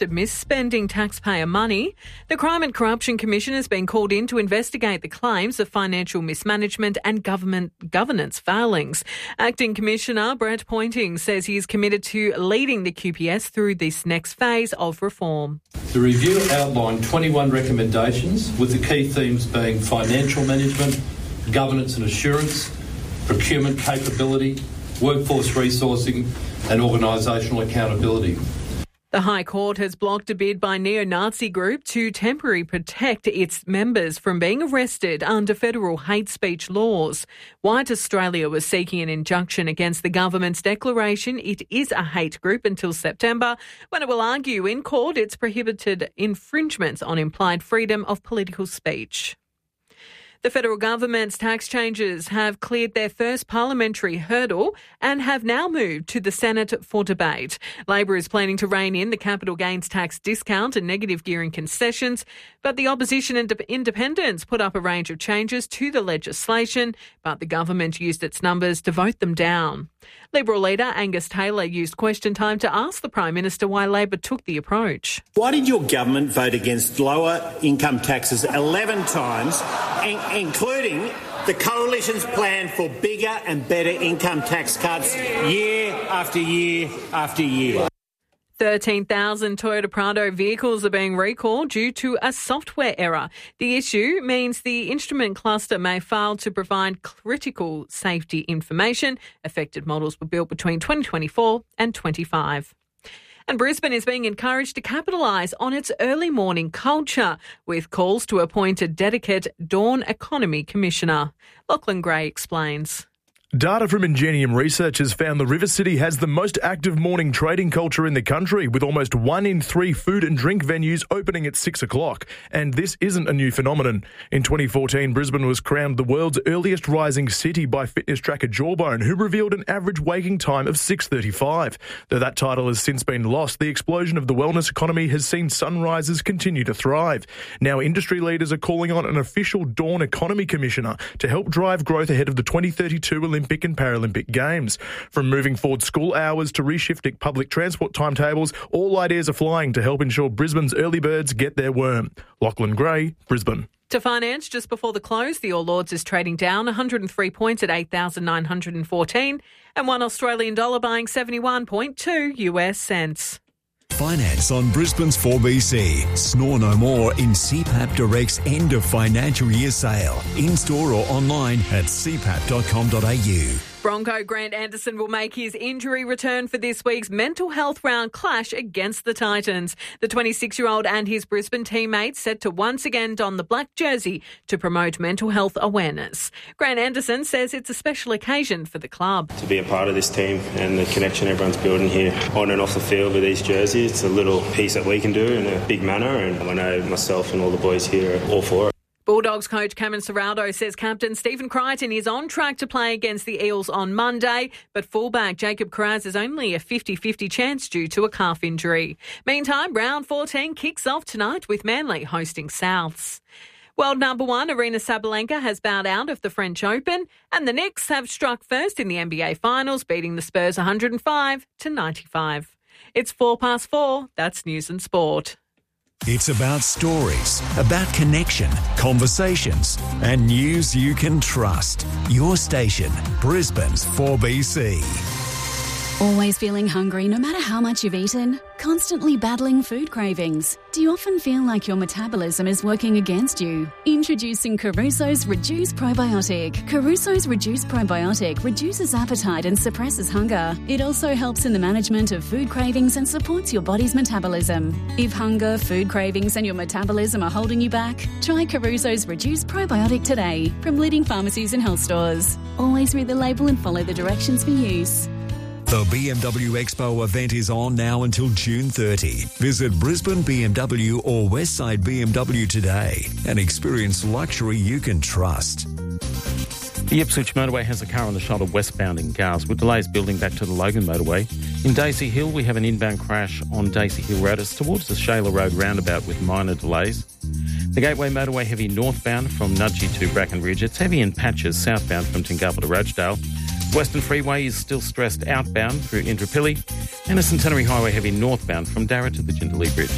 accused of misspending taxpayer money. The Crime and Corruption Commission has been called in to investigate the claims of financial mismanagement and government governance failings. Acting Commissioner Brett Pointing says he is committed to leading the QPS through this next phase of reform. The review outlined 21 recommendations, with the key themes being financial management, governance and assurance, procurement capability, workforce resourcing and organisational accountability. The High Court has blocked a bid by neo-Nazi group to temporarily protect its members from being arrested under federal hate speech laws. White Australia was seeking an injunction against the government's declaration it is a hate group until September, when it will argue in court its prohibited infringements on implied freedom of political speech. The federal government's tax changes have cleared their first parliamentary hurdle and have now moved to the Senate for debate. Labor is planning to rein in the capital gains tax discount and negative gearing concessions, but the opposition and independents put up a range of changes to the legislation, but the government used its numbers to vote them down. Liberal leader Angus Taylor used question time to ask the Prime Minister why Labor took the approach. Why did your government vote against lower income taxes 11 times, including the Coalition's plan for bigger and better income tax cuts year after year after year? 13,000 Toyota Prado vehicles are being recalled due to a software error. The issue means the instrument cluster may fail to provide critical safety information. Affected models were built between 2024 and 25. And Brisbane is being encouraged to capitalise on its early morning culture, with calls to appoint a dedicated Dawn Economy Commissioner. Lachlan Gray explains. Data from Ingenium Research has found the River City has the most active morning trading culture in the country, with almost 1 in 3 food and drink venues opening at 6 o'clock. And this isn't a new phenomenon. In 2014, Brisbane was crowned the world's earliest rising city by fitness tracker Jawbone, who revealed an average waking time of 6:35. Though that title has since been lost, the explosion of the wellness economy has seen sunrises continue to thrive. Now, industry leaders are calling on an official Dawn Economy Commissioner to help drive growth ahead of the 2032 Olympic and Paralympic Games. From moving forward school hours to reshifting public transport timetables, all ideas are flying to help ensure Brisbane's early birds get their worm. Lachlan Gray, Brisbane. To finance, just before the close, the All Ords is trading down 103 points at 8,914 and $1 Australian dollar buying 71.2 US cents. Finance on Brisbane's 4BC. Snore no more in CPAP Direct's end of financial year sale. In-store or online at cpap.com.au. Bronco Grant Anderson will make his injury return for this week's mental health round clash against the Titans. The 26-year-old and his Brisbane teammates set to once again don the black jersey to promote mental health awareness. Grant Anderson says it's a special occasion for the club. To be a part of this team and the connection everyone's building here on and off the field with these jerseys, it's a little piece that we can do in a big manner, and I know myself and all the boys here are all for it. Bulldogs coach Cameron Ciraldo says captain Stephen Crichton is on track to play against the Eels on Monday, but fullback Jacob Kiraz is only a 50-50 chance due to a calf injury. Meantime, round 14 kicks off tonight with Manly hosting Souths. World number 1 Aryna Sabalenka has bowed out of the French Open, and the Knicks have struck first in the NBA Finals, beating the Spurs 105-95. It's 4:04. That's news and sport. It's about stories, about connection, conversations, and news you can trust. Your station, Brisbane's 4BC. Always feeling hungry no matter how much you've eaten? Constantly battling food cravings? Do you often feel like your metabolism is working against you? Introducing Caruso's Reduce Probiotic. Caruso's Reduce Probiotic reduces appetite and suppresses hunger. It also helps in the management of food cravings and supports your body's metabolism. If hunger, food cravings and your metabolism are holding you back, try Caruso's Reduce Probiotic today from leading pharmacies and health stores. Always read the label and follow the directions for use. The BMW Expo event is on now until June 30. Visit Brisbane BMW or Westside BMW today and experience luxury you can trust. The Ipswich motorway has a car on the shoulder westbound in Gars, with delays building back to the Logan motorway. In Daisy Hill, we have an inbound crash on Daisy Hill Road. It's towards the Shayla Road roundabout with minor delays. The Gateway motorway heavy northbound from Nudgee to Brackenridge. It's heavy in patches southbound from Tingalpa to Rochedale. Western Freeway is still stressed outbound through Indooroopilly, and a Centenary Highway heavy northbound from Darra to the Jindalee Bridge.